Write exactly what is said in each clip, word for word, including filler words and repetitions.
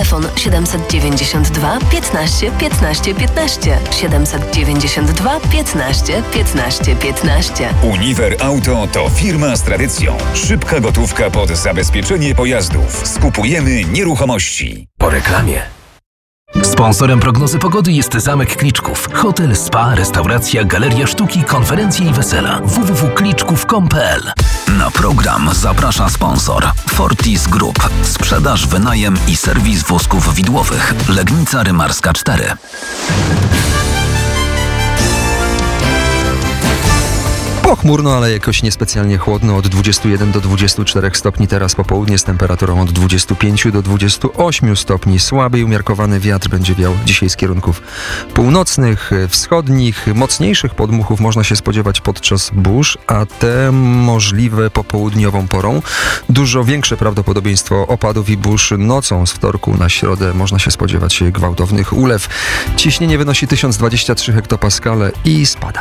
Telefon siedem dziewięć dwa piętnaście piętnaście piętnaście. siedem dziewięć dwa piętnaście piętnaście piętnaście. Uniwer Auto to firma z tradycją. Szybka gotówka pod zabezpieczenie pojazdów. Skupujemy nieruchomości. Po reklamie. Sponsorem prognozy pogody jest Zamek Kliczków. Hotel, spa, restauracja, galeria sztuki, konferencje i wesela. w w w kropka kliczków kropka com kropka p l. Na program zaprasza sponsor Fortis Group. Sprzedaż, wynajem i serwis wózków widłowych. Legnica Rymarska cztery. Pochmurno, ale jakoś niespecjalnie chłodno, od dwudziestu jeden do dwudziestu czterech stopni teraz po południe, z temperaturą od dwudziestu pięciu do dwudziestu ośmiu stopni. Słaby i umiarkowany wiatr będzie wiał dzisiaj z kierunków północnych, wschodnich. Mocniejszych podmuchów można się spodziewać podczas burz, a te możliwe popołudniową porą. Dużo większe prawdopodobieństwo opadów i burz nocą z wtorku na środę. Można się spodziewać gwałtownych ulew. Ciśnienie wynosi tysiąc dwadzieścia trzy hektopaskale i spada.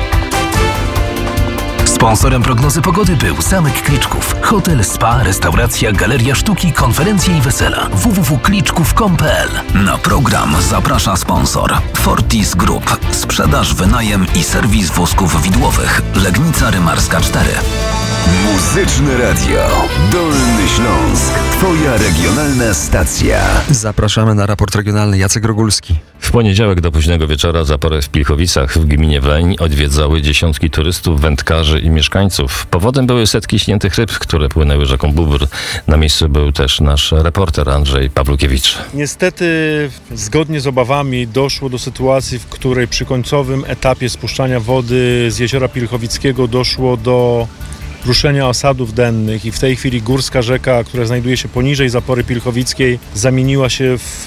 Sponsorem prognozy pogody był Zamek Kliczków. Hotel, spa, restauracja, galeria sztuki, konferencje i wesela. w w w kropka kliczków kropka com kropka p l. Na program zaprasza sponsor Fortis Group. Sprzedaż, wynajem i serwis wózków widłowych. Legnica Rymarska cztery. Muzyczne Radio. Dolny Śląsk. Twoja regionalna stacja. Zapraszamy na raport regionalny. Jacek Rogulski. W poniedziałek do późnego wieczora zaporę w Pilchowicach w gminie Wleń odwiedzały dziesiątki turystów, wędkarzy i mieszkańców. Powodem były setki śniętych ryb, które płynęły rzeką Bóbr. Na miejscu był też nasz reporter Andrzej Pawlukiewicz. Niestety, zgodnie z obawami, doszło do sytuacji, w której przy końcowym etapie spuszczania wody z jeziora Pilchowickiego doszło do ruszenia osadów dennych i w tej chwili górska rzeka, która znajduje się poniżej zapory pilchowickiej, zamieniła się w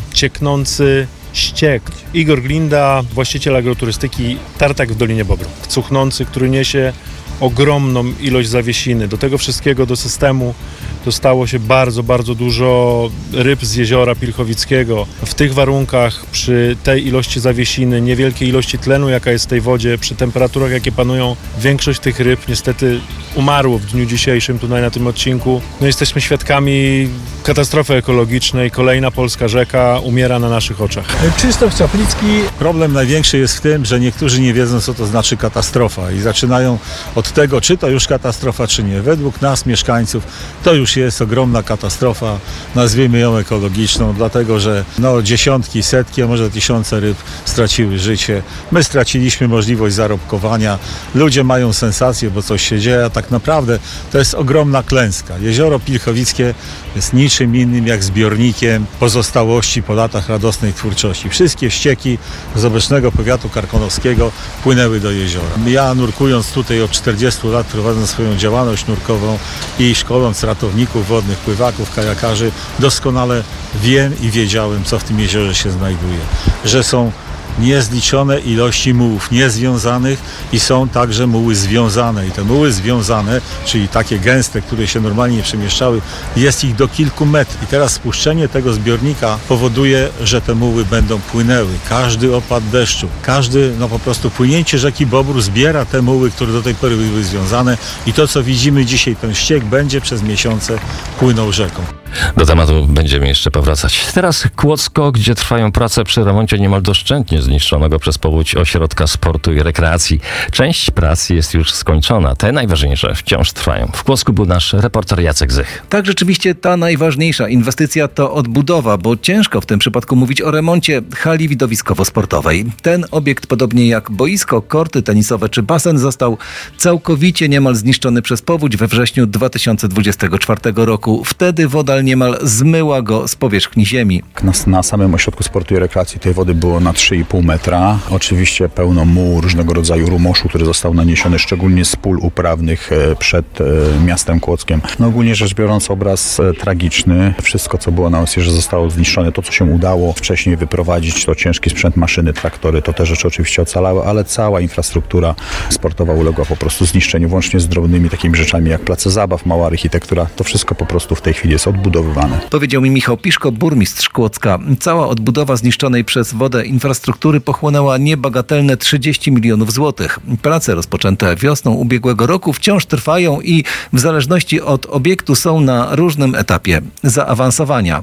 cieknący ściek. Igor Glinda, właściciel agroturystyki Tartak w Dolinie Bobru, cuchnący, który niesie ogromną ilość zawiesiny. Do tego wszystkiego, do systemu dostało się bardzo, bardzo dużo ryb z jeziora Pilchowickiego. W tych warunkach, przy tej ilości zawiesiny, niewielkiej ilości tlenu, jaka jest w tej wodzie, przy temperaturach, jakie panują, większość tych ryb niestety umarło w dniu dzisiejszym tutaj na tym odcinku. No, jesteśmy świadkami katastrofy ekologicznej. Kolejna polska rzeka umiera na naszych oczach. Krzysztof Czaplicki. Problem największy jest w tym, że niektórzy nie wiedzą, co to znaczy katastrofa i zaczynają od tego, czy to już katastrofa, czy nie. Według nas, mieszkańców, to już jest ogromna katastrofa, nazwijmy ją ekologiczną, dlatego że no, dziesiątki, setki, a może tysiące ryb straciły życie. My straciliśmy możliwość zarobkowania. Ludzie mają sensację, bo coś się dzieje, a tak naprawdę to jest ogromna klęska. Jezioro Pilchowickie jest niczym innym jak zbiornikiem pozostałości po latach radosnej twórczości. Wszystkie ścieki z obecnego powiatu karkonoskiego płynęły do jeziora. Ja, nurkując tutaj od czterdziestu lat, prowadząc swoją działalność nurkową i szkoląc ratowników wodnych, pływaków, kajakarzy, doskonale wiem i wiedziałem, co w tym jeziorze się znajduje. Że są niezliczone ilości mułów niezwiązanych i są także muły związane. I te muły związane, czyli takie gęste, które się normalnie nie przemieszczały, jest ich do kilku metrów. I teraz spuszczenie tego zbiornika powoduje, że te muły będą płynęły. Każdy opad deszczu, każdy, no po prostu płynięcie rzeki Bobru zbiera te muły, które do tej pory były związane i to, co widzimy dzisiaj, ten ściek będzie przez miesiące płynął rzeką. Do tematu będziemy jeszcze powracać. Teraz Kłodzko, gdzie trwają prace przy remoncie niemal doszczętnie zniszczonego przez powódź ośrodka sportu i rekreacji. Część prac jest już skończona. Te najważniejsze wciąż trwają. W Kłodzku był nasz reporter Jacek Zych. Tak, rzeczywiście ta najważniejsza inwestycja to odbudowa, bo ciężko w tym przypadku mówić o remoncie hali widowiskowo-sportowej. Ten obiekt, podobnie jak boisko, korty tenisowe czy basen, został całkowicie niemal zniszczony przez powódź we wrześniu dwa tysiące dwudziestego czwartego roku. Wtedy woda niemal zmyła go z powierzchni ziemi. Na, na samym ośrodku sportu i rekreacji tej wody było na trzy i pół metra. Oczywiście pełno mułu, różnego rodzaju rumoszu, który został naniesiony szczególnie z pól uprawnych przed miastem Kłodzkiem. No ogólnie rzecz biorąc, obraz tragiczny. Wszystko, co było na Osierze, zostało zniszczone. To, co się udało wcześniej wyprowadzić, to ciężki sprzęt, maszyny, traktory, to te rzeczy oczywiście ocalały, ale cała infrastruktura sportowa uległa po prostu zniszczeniu, włącznie z drobnymi takimi rzeczami jak place zabaw, mała architektura. To wszystko po prostu w tej chwili jest odbudowane. Powiedział mi Michał Piszko, burmistrz Kłodzka. Cała odbudowa zniszczonej przez wodę infrastruktury pochłonęła niebagatelne trzydzieści milionów złotych. Prace rozpoczęte wiosną ubiegłego roku wciąż trwają i w zależności od obiektu są na różnym etapie zaawansowania.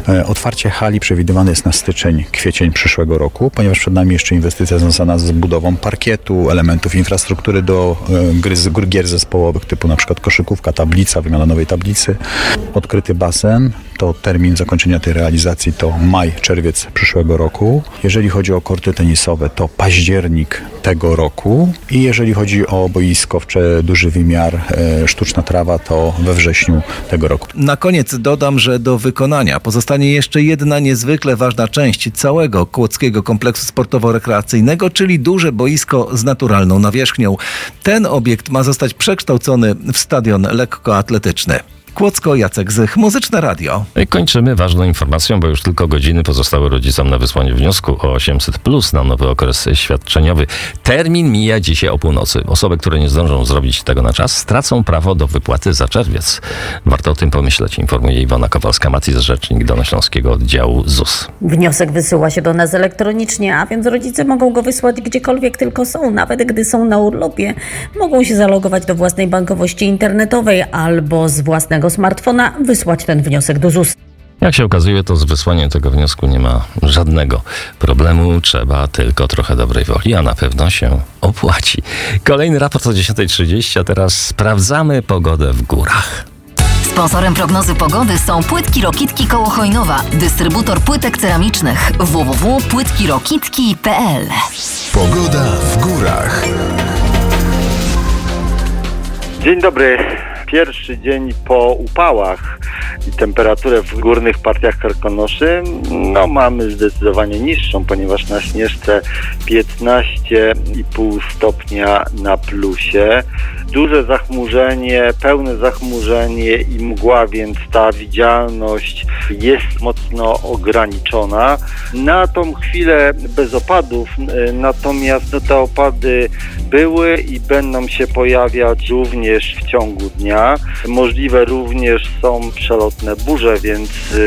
E, Otwarcie hali przewidywane jest na styczeń, kwiecień przyszłego roku, ponieważ przed nami jeszcze inwestycja związana z budową parkietu, elementów infrastruktury do e, gry, gry, gier zespołowych, typu na przykład koszykówka, tablica, wymiana nowej tablicy. Odkryty basen, to termin zakończenia tej realizacji to maj, czerwiec przyszłego roku. Jeżeli chodzi o korty tenisowe, to październik tego roku i jeżeli chodzi o boiskowcze, duży wymiar, e, sztuczna trawa, to we wrześniu tego roku. Na koniec dodam, że do wykonania pozostanie jeszcze jedna niezwykle ważna część całego kłodzkiego kompleksu sportowo-rekreacyjnego, czyli duże boisko z naturalną nawierzchnią. Ten obiekt ma zostać przekształcony w stadion lekkoatletyczny. Kłodzko, Jacek Zych, Muzyczne Radio. I kończymy ważną informacją, bo już tylko godziny pozostały rodzicom na wysłanie wniosku o osiemset plus na nowy okres świadczeniowy. Termin mija dzisiaj o północy. Osoby, które nie zdążą zrobić tego na czas, stracą prawo do wypłaty za czerwiec. Warto o tym pomyśleć, informuje Iwona Kowalska-Matis, rzecznik dolnośląskiego oddziału Z U S. Wniosek wysyła się do nas elektronicznie, a więc rodzice mogą go wysłać gdziekolwiek tylko są, nawet gdy są na urlopie. Mogą się zalogować do własnej bankowości internetowej albo z własnego smartfona wysłać ten wniosek do Z U S. Jak się okazuje, to z wysłaniem tego wniosku nie ma żadnego problemu. Trzeba tylko trochę dobrej woli, a na pewno się opłaci. Kolejny raport o dziesiąta trzydzieści, a teraz sprawdzamy pogodę w górach. Sponsorem prognozy pogody są Płytki Rokitki koło Chojnowa, dystrybutor płytek ceramicznych w w w kropka płytki rokitki kropka p l. Pogoda w górach. Dzień dobry. Pierwszy dzień po upałach i temperaturę w górnych partiach Karkonoszy no mamy zdecydowanie niższą, ponieważ na Śnieżce piętnaście i pół stopnia na plusie. Duże zachmurzenie, pełne zachmurzenie i mgła, więc ta widzialność jest mocno ograniczona. Na tą chwilę bez opadów, natomiast no, te opady były i będą się pojawiać również w ciągu dnia. Możliwe również są przelotne burze, więc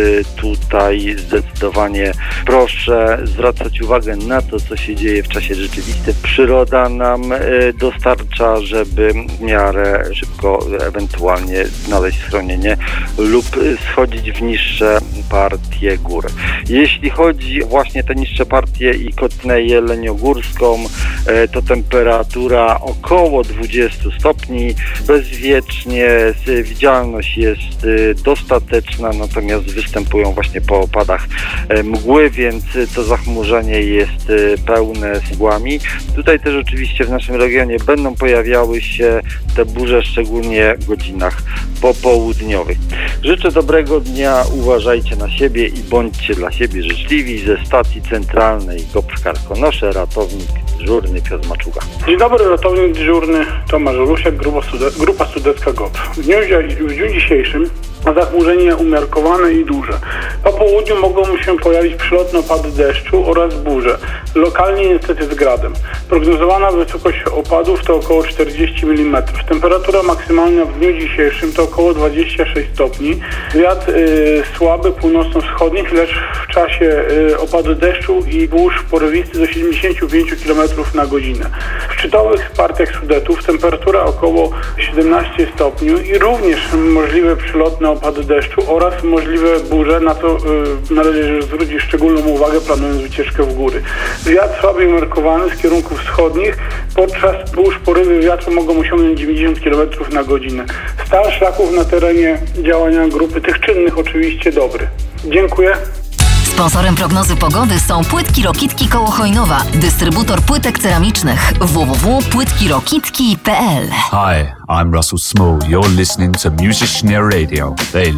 tutaj zdecydowanie proszę zwracać uwagę na to, co się dzieje w czasie rzeczywistym. Przyroda nam dostarcza, żeby w miarę szybko ewentualnie znaleźć schronienie lub schodzić w niższe partie gór. Jeśli chodzi właśnie te niższe partie i Kotnę Jeleniogórską, to temperatura około dwadzieścia stopni, bezwiecznie, widzialność jest dostateczna, natomiast występują właśnie po opadach mgły, więc to zachmurzenie jest pełne mgłami. Tutaj też oczywiście w naszym regionie będą pojawiały się te burze, szczególnie w godzinach popołudniowych. Życzę dobrego dnia, uważajcie na siebie i bądźcie dla siebie życzliwi. Ze stacji centralnej G O P Karkonosze, ratownik dyżurny Piotr Maczuga. Dzień dobry, ratownik dyżurny Tomasz Olusiak, grupa, stude- grupa studencka G O P. W dniu, w dniu dzisiejszym zachmurzenie umiarkowane i duże. Po południu mogą się pojawić przelotne opady deszczu oraz burze, lokalnie niestety z gradem. Prognozowana wysokość opadów to około czterdzieści milimetrów. Temperatura maksymalna w dniu dzisiejszym to około dwadzieścia sześć stopni. Wiatr y, słaby, północno-wschodni, lecz w czasie y, opadu deszczu i burz porywisty do siedemdziesiąt pięć kilometrów na godzinę. W szczytowych partiach Sudetów temperatura około siedemnaście stopni i również możliwe przelotne opady deszczu oraz możliwe burze, na to y, należy zwrócić szczególną uwagę, planując wycieczkę w góry. Wiatr słaby umiarkowany z kierunków wschodnich, podczas burz porywy wiatru mogą osiągnąć dziewięćdziesiąt kilometrów na godzinę. Stan szlaków na terenie działania grupy tych czynnych oczywiście dobry. Dziękuję. Sponsorem prognozy pogody są Płytki Rokitki koło Chojnowa, dystrybutor płytek ceramicznych w w w kropka płytki rokitki kropka p l. Hi, I'm Russell Small. You're listening to Musician Radio. They